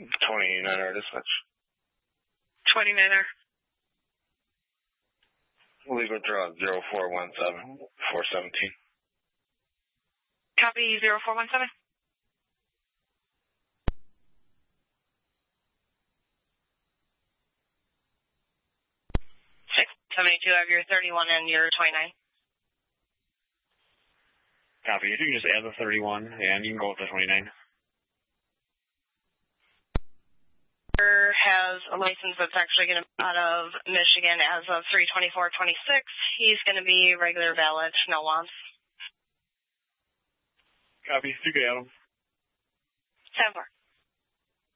29er dispatch. 29er. Legal draw 0417 417. Copy 0417. 672 of your 31 and your 29. Copy. If you can just add the 31, and you can go with the 29. Has a license that's actually going to be out of Michigan as of 3/24/26. He's going to be regular valid, no wants. Copy. You can add him. 10-4.